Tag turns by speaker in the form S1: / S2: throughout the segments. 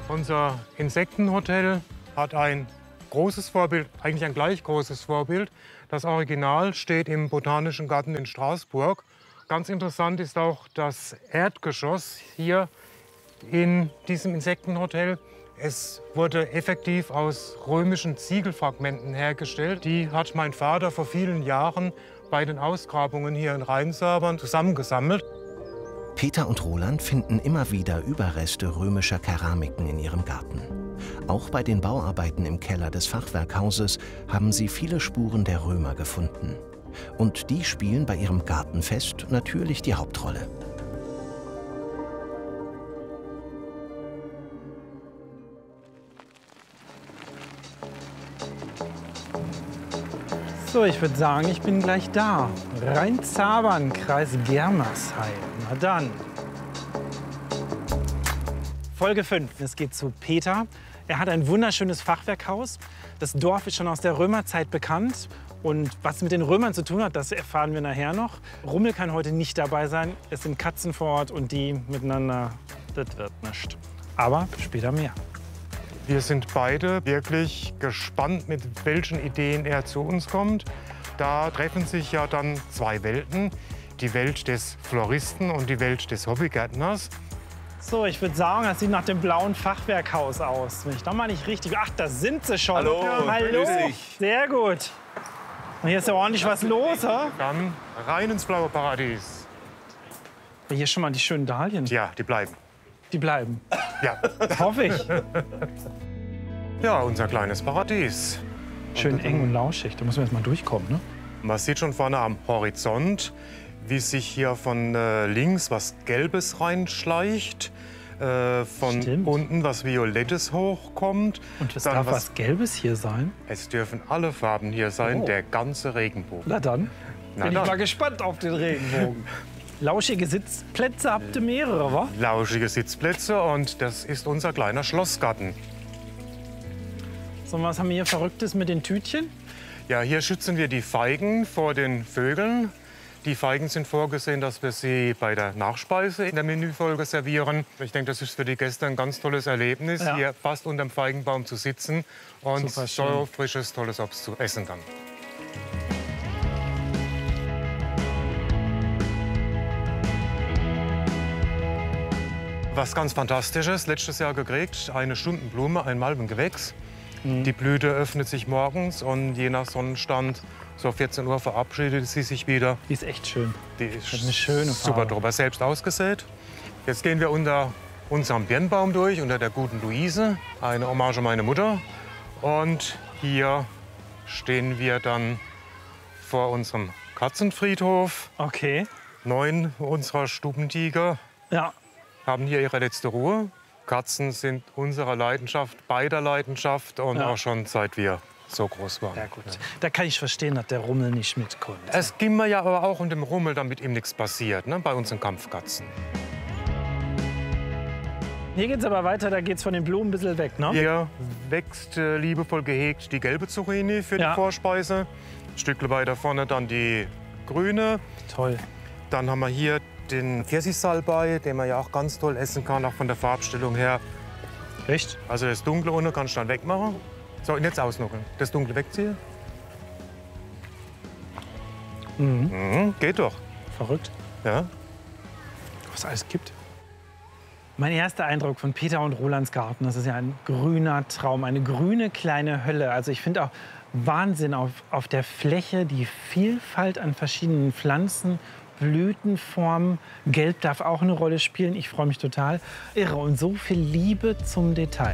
S1: Unser Insektenhotel hat ein großes Vorbild, eigentlich ein gleich großes Vorbild. Das Original steht im Botanischen Garten in Straßburg. Ganz interessant ist auch das Erdgeschoss hier in diesem Insektenhotel. Es wurde effektiv aus römischen Ziegelfragmenten hergestellt. Die hat mein Vater vor vielen Jahren bei den Ausgrabungen hier in Rheinsabern zusammengesammelt.
S2: Peter und Roland finden immer wieder Überreste römischer Keramiken in ihrem Garten. Auch bei den Bauarbeiten im Keller des Fachwerkhauses haben sie viele Spuren der Römer gefunden. Und die spielen bei ihrem Gartenfest natürlich die Hauptrolle.
S3: So, ich würde sagen, ich bin gleich da. Rheinzabern, Kreis Germersheim. Na dann. Folge 5. Es geht zu Peter. Er hat ein wunderschönes Fachwerkhaus. Das Dorf ist schon aus der Römerzeit bekannt. Und was mit den Römern zu tun hat, das erfahren wir nachher noch. Rummel kann heute nicht dabei sein. Es sind Katzen vor Ort und die miteinander, das wird nichts. Aber später mehr.
S1: Wir sind beide wirklich gespannt, mit welchen Ideen er zu uns kommt. Da treffen sich ja dann zwei Welten. Die Welt des Floristen und die Welt des Hobbygärtners.
S3: So, ich würde sagen, das sieht nach dem blauen Fachwerkhaus aus. Wenn ich doch mal nicht richtig... Ach, da sind sie schon.
S4: Hallo,
S3: hallo.
S4: grüß dich.
S3: Sehr gut. Und hier ist ja ordentlich was los, hä?
S1: Dann rein ins blaue Paradies.
S3: Hier schon mal die schönen Dahlien.
S1: Ja, die bleiben.
S3: Die bleiben.
S1: Ja,
S3: Hoffe ich.
S1: ja, unser kleines Paradies.
S3: Schön eng und lauschig. Da müssen wir jetzt mal durchkommen, ne?
S1: Man sieht schon vorne am Horizont, wie sich hier von links was Gelbes reinschleicht. Von
S3: Stimmt.
S1: unten was Violettes hochkommt.
S3: Und es
S1: Dann
S3: darf was Gelbes hier sein.
S1: Es dürfen alle Farben hier sein,
S3: Oh.
S1: der ganze Regenbogen.
S3: Na dann.
S1: Na
S3: Bin
S1: dann.
S3: ich mal gespannt auf den Regenbogen. Lauschige Sitzplätze habt ihr mehrere, wa?
S1: Lauschige Sitzplätze und das ist unser kleiner Schlossgarten.
S3: So, was haben wir hier Verrücktes mit den Tütchen?
S1: Ja, hier schützen wir die Feigen vor den Vögeln. Die Feigen sind vorgesehen, dass wir sie bei der Nachspeise in der Menüfolge servieren. Ich denke, das ist für die Gäste ein ganz tolles Erlebnis,
S3: Ja.
S1: hier fast unterm Feigenbaum zu sitzen und
S3: Super
S1: so
S3: schön.
S1: frisches, tolles Obst zu essen dann. Was ganz Fantastisches, letztes Jahr gekriegt, eine Stundenblume, ein Malvengewächs. Die Blüte öffnet sich morgens und je nach Sonnenstand, so 14 Uhr verabschiedet sie sich wieder.
S3: Die ist echt schön.
S1: Die ist
S3: Hat eine schöne
S1: super
S3: Farbe.
S1: drüber, selbst ausgesät. Jetzt gehen wir unter unserem Birnbaum durch, unter der guten Luise, eine Hommage an meine Mutter. Und hier stehen wir dann vor unserem Katzenfriedhof.
S3: Okay.
S1: 9 unserer Stubentiger
S3: Ja.
S1: haben hier ihre letzte Ruhe. Katzen sind unserer Leidenschaft, beider Leidenschaft und
S3: Ja.
S1: auch schon seit wir so groß waren.
S3: Ja, gut. Da kann ich verstehen, dass der Rummel nicht mitkommt.
S1: Es ging mir ja aber auch um den Rummel, damit ihm nichts passiert, ne, bei unseren Kampfkatzen.
S3: Hier geht's aber weiter, da geht's von den Blumen ein bisschen weg, ne?
S1: Hier wächst liebevoll gehegt die gelbe Zucchini für
S3: Ja.
S1: die Vorspeise. Ein Stückchen weiter vorne dann die grüne.
S3: Toll.
S1: Dann haben wir hier den Pfirsichsalbei, den man ja auch ganz toll essen kann, auch von der Farbstellung her.
S3: Echt?
S1: Also das Dunkle unten kannst du dann wegmachen. So, und jetzt ausnuckeln. Das Dunkle wegziehen. Geht doch.
S3: Verrückt,
S1: Ja.
S3: was es alles gibt. Mein erster Eindruck von Peter und Rolands Garten, das ist ja ein grüner Traum, eine grüne kleine Hölle. Also ich finde auch Wahnsinn auf der Fläche, die Vielfalt an verschiedenen Pflanzen, Blütenformen. Gelb darf auch eine Rolle spielen. Ich freue mich total. Irre und so viel Liebe zum Detail.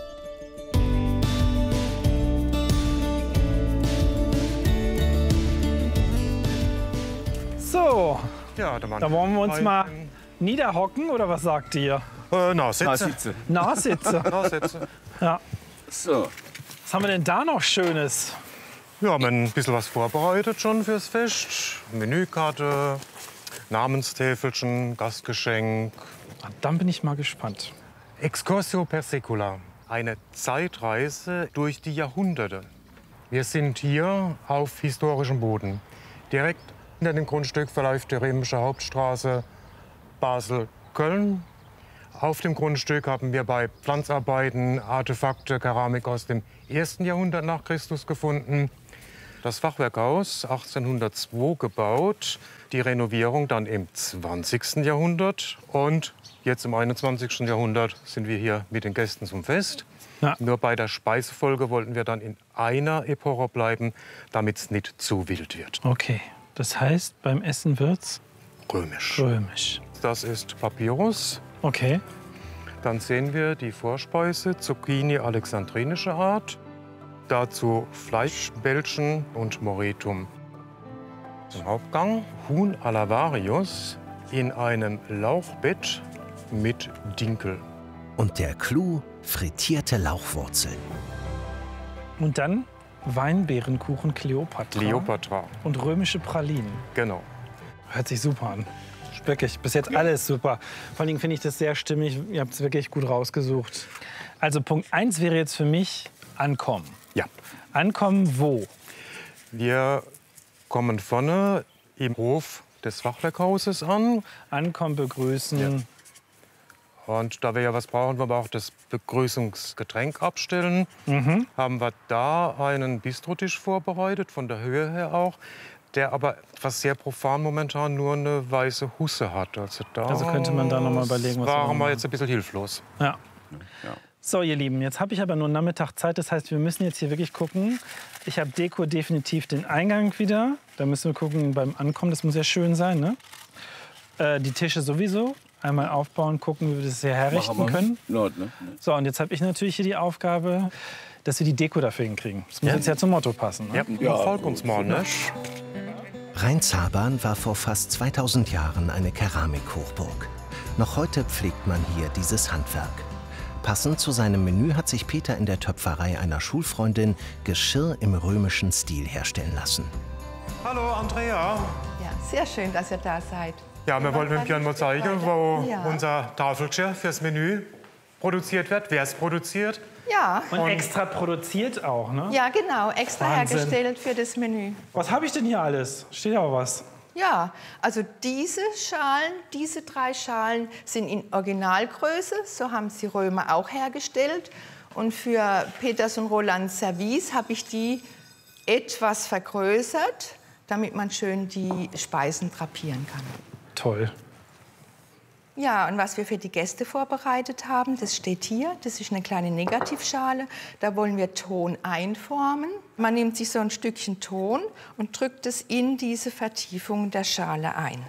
S3: So,
S1: Ja,
S3: da wollen wir uns mal niederhocken, oder was sagt ihr?
S1: Na, Sitze.
S4: Sitze.
S3: Nahsitze.
S1: Na, Sitze.
S3: Ja.
S4: So.
S3: Was haben wir denn da noch Schönes?
S1: Wir haben ein bisschen was vorbereitet schon fürs Fest. Menükarte, Namenstäfelchen, Gastgeschenk.
S3: Dann bin ich mal gespannt.
S1: Excursio per secula. Eine Zeitreise durch die Jahrhunderte. Wir sind hier auf historischem Boden. Direkt hinter dem Grundstück verläuft die Römische Hauptstraße Basel-Köln. Auf dem Grundstück haben wir bei Pflanzarbeiten Artefakte, Keramik aus dem 1. Jahrhundert nach Christus gefunden. Das Fachwerkhaus 1802 gebaut, die Renovierung dann im 20. Jahrhundert. Und jetzt im 21. Jahrhundert sind wir hier mit den Gästen zum Fest.
S3: Ja.
S1: Nur bei der Speisefolge wollten wir dann in einer Epoche bleiben, damit es nicht zu wild wird.
S3: Okay, das heißt, beim Essen wird's
S1: Römisch.
S3: römisch.
S1: Das ist Papyrus.
S3: Okay.
S1: Dann sehen wir die Vorspeise, Zucchini alexandrinischer Art. Dazu Fleischbällchen und Moretum. Zum Hauptgang Huhn à la Varius in einem Lauchbett mit Dinkel.
S2: Und der Clou, frittierte Lauchwurzeln.
S3: Und dann Weinbeerenkuchen Kleopatra.
S1: Kleopatra,
S3: Und römische Pralinen.
S1: genau.
S3: Hört sich super an. Wirklich, bis jetzt alles super. Vor allem finde ich das sehr stimmig. Ihr habt es wirklich gut rausgesucht. Also Punkt 1 wäre jetzt für mich ankommen.
S1: Ja,
S3: Ankommen wo?
S1: wir kommen vorne im Hof des Fachwerkhauses an.
S3: Ankommen, begrüßen.
S1: Und da wir ja was brauchen, wo wir auch das Begrüßungsgetränk abstellen, haben wir da einen Bistrotisch vorbereitet, von der Höhe her auch, der aber etwas sehr profan momentan nur eine weiße Husse hat.
S3: Also könnte man da noch mal überlegen, was wir
S1: waren wir
S3: machen.
S1: jetzt ein bisschen hilflos.
S3: Ja. So, ihr Lieben, jetzt habe ich aber nur einen Nachmittag Zeit. Das heißt, wir müssen jetzt hier wirklich gucken. Ich habe Deko definitiv den Eingang wieder. Da müssen wir gucken beim Ankommen. Das muss ja schön sein, ne? Die Tische sowieso. Einmal aufbauen, gucken, wie wir das hier herrichten können. So, und jetzt habe ich natürlich hier die Aufgabe, dass wir die Deko dafür hinkriegen. Das muss jetzt ja zum Motto passen. Ne?
S1: Ja, folgt uns mal, ne?
S2: Rheinzabern war vor fast 2000 Jahren eine Keramikhochburg. Noch heute pflegt man hier dieses Handwerk. Passend zu seinem Menü hat sich Peter in der Töpferei einer Schulfreundin Geschirr im römischen Stil herstellen lassen.
S1: Hallo, Andrea.
S4: Ja, sehr schön, dass ihr da seid.
S1: Ja, wir wollten gerne mal zeigen, wo
S4: Ja.
S1: unser Tafelgeschirr fürs Menü produziert wird, wer es produziert.
S4: Ja,
S3: Und extra produziert auch, ne?
S4: ja genau, extra
S3: Wahnsinn.
S4: hergestellt für das Menü.
S3: Was habe ich denn hier alles? Steht ja auch was.
S4: Ja, also diese Schalen, diese 3 Schalen sind in Originalgröße, so haben sie Römer auch hergestellt. Und für Peters und Rolands Service habe ich die etwas vergrößert, damit man schön die Speisen drapieren kann.
S3: Toll.
S4: Ja, und was wir für die Gäste vorbereitet haben, das steht hier. Das ist eine kleine Negativschale. Da wollen wir Ton einformen. Man nimmt sich so ein Stückchen Ton und drückt es in diese Vertiefung der Schale ein.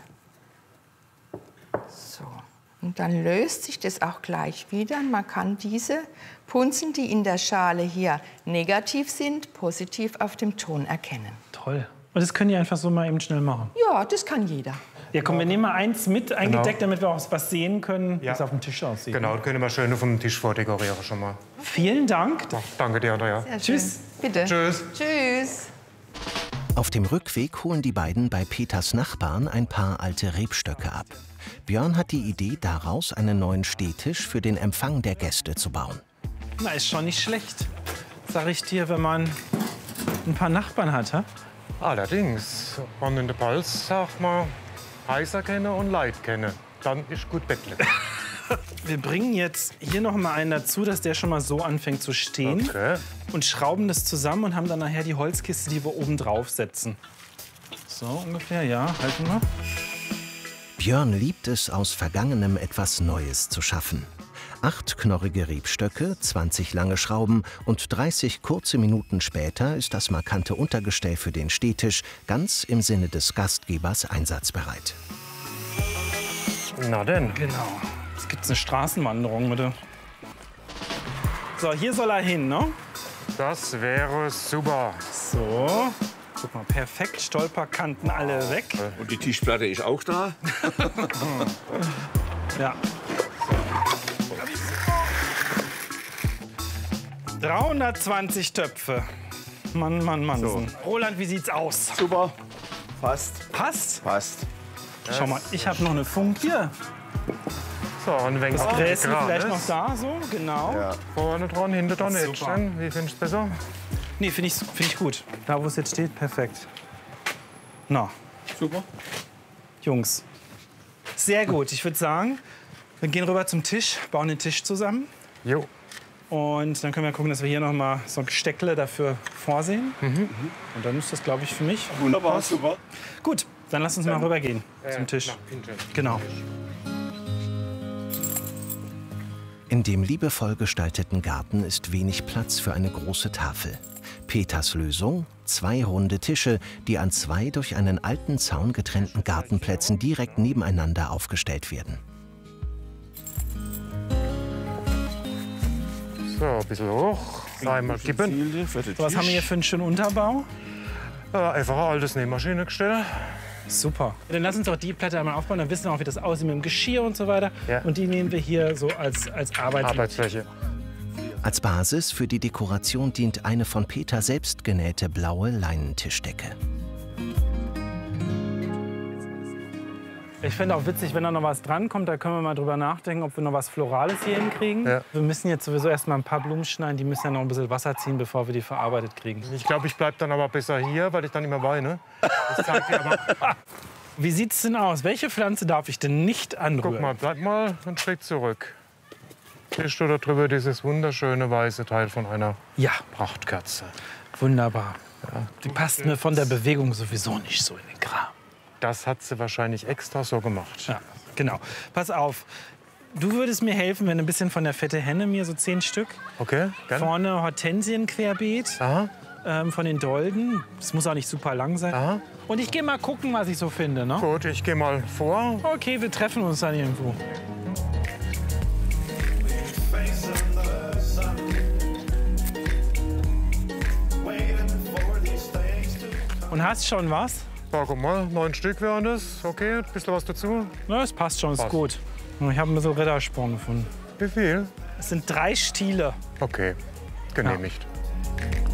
S4: So. Und dann löst sich das auch gleich wieder. Und man kann diese Punzen, die in der Schale hier negativ sind, positiv auf dem Ton erkennen.
S3: Toll. Und das können die einfach so mal eben schnell machen.
S4: Ja, das kann jeder.
S3: Ja, komm, wir nehmen mal eins mit eingedeckt, damit wir auch was sehen können, wie
S1: Ja.
S3: es auf dem Tisch aussieht.
S1: Genau, das können wir schön auf dem Tisch vordekorieren schon mal.
S3: Vielen Dank.
S1: Danke dir, Andrea.
S4: Sehr
S3: Tschüss.
S4: schön. Bitte.
S1: Tschüss.
S4: Tschüss.
S2: Auf dem Rückweg holen die beiden bei Peters Nachbarn ein paar alte Rebstöcke ab. Björn hat die Idee, daraus einen neuen Stehtisch für den Empfang der Gäste zu bauen.
S3: Na, ist schon nicht schlecht, sag ich dir, wenn man ein paar Nachbarn hat. Hä?
S1: Allerdings, wenn in der Pals, sag mal, heißer kenne und Leid kenne, dann ist gut Bettle.
S3: Wir bringen jetzt hier noch mal einen dazu, dass der schon mal so anfängt zu stehen.
S1: Okay.
S3: Und schrauben das zusammen und haben dann nachher die Holzkiste, die wir oben drauf setzen. So ungefähr, ja, halten wir.
S2: Björn liebt es, aus Vergangenem etwas Neues zu schaffen. 8 knorrige Rebstöcke, 20 lange Schrauben und 30 kurze Minuten später ist das markante Untergestell für den Stehtisch ganz im Sinne des Gastgebers einsatzbereit.
S1: Na denn.
S3: Genau. Jetzt gibt's eine Straßenwanderung, bitte. So, hier soll er hin, ne?
S1: Das wäre super.
S3: So. Guck mal, perfekt. Stolperkanten alle weg.
S5: Und die Tischplatte ist auch da.
S3: Ja. 320 Töpfe. Mann, Mann, Mann.
S5: So.
S3: Roland, wie sieht's aus?
S5: Super. Passt.
S3: Passt?
S5: Passt.
S3: Schau mal, ich habe noch eine Funk hier.
S1: So, und wenn
S3: Das Gräschen vielleicht noch da, so, genau.
S5: Ja.
S1: Vorne dran, hinter dran,
S3: Das ist
S1: jetzt
S3: super.
S1: dann. Wie findest du besser?
S3: Nee, finde ich gut. Da, wo es jetzt steht, perfekt. Na,
S5: Super.
S3: Jungs, sehr gut. Ich würde sagen, Wir gehen rüber zum Tisch, bauen den Tisch zusammen.
S1: Jo.
S3: Und dann können wir gucken, dass wir hier noch mal so ein Gesteckle dafür vorsehen. Und dann ist das, glaube ich, für mich.
S5: Wunderbar, super.
S3: Gut, dann lass uns mal rübergehen zum Tisch. Genau.
S2: In dem liebevoll gestalteten Garten ist wenig Platz für eine große Tafel. Peters Lösung: 2 runde Tische, die an 2 durch einen alten Zaun getrennten Gartenplätzen direkt nebeneinander aufgestellt werden.
S1: So, ein bisschen hoch. Einmal kippen.
S3: Was haben wir hier für einen schönen Unterbau?
S1: Einfach ein altes Nähmaschinengestell.
S3: Super. Dann lass uns doch die Platte einmal aufbauen, dann wissen wir auch, wie das aussieht mit dem Geschirr und so weiter.
S1: Ja.
S3: Und die nehmen wir hier so als
S1: Arbeitsfläche.
S2: Als Basis für die Dekoration dient eine von Peter selbst genähte blaue Leinentischdecke.
S3: Ich finde auch witzig, wenn da noch was drankommt, da können wir mal drüber nachdenken, ob wir noch was Florales hier hinkriegen.
S1: Ja.
S3: Wir müssen jetzt sowieso erst mal ein paar Blumen schneiden, die müssen ja noch ein bisschen Wasser ziehen, bevor wir die verarbeitet kriegen.
S1: Ich glaube, ich bleibe dann aber besser hier, weil ich dann immer weine. Das zeigt dir aber.
S3: Wie sieht's denn aus? Welche Pflanze darf ich denn nicht anrühren?
S1: Guck mal, bleib mal einen Schritt zurück. Siehst du da drüber dieses wunderschöne weiße Teil von einer
S3: Ja,
S1: Prachtkerze?
S3: wunderbar. Die passt mir von der Bewegung sowieso nicht so in den Kram.
S1: Das hat sie wahrscheinlich extra so gemacht.
S3: Ja, genau. Pass auf. Du würdest mir helfen, wenn ein bisschen von der fette Henne, mir so 10 Stück.
S1: Okay, gerne.
S3: Vorne Hortensien querbeet,
S1: Aha,
S3: von den Dolden. Das muss auch nicht super lang sein.
S1: aha.
S3: Und ich gehe mal gucken, was ich so finde. Ne?
S1: Gut, ich gehe mal vor.
S3: Okay, wir treffen uns dann irgendwo. Und hast schon was?
S1: Ja, guck mal, 9 Stück wären das. Okay, bisschen was dazu.
S3: Na, es passt schon, ist
S1: Passt.
S3: gut. Ich habe ein bisschen Rittersporn gefunden.
S1: Wie viel?
S3: Es sind 3 Stiele.
S1: Okay, genehmigt.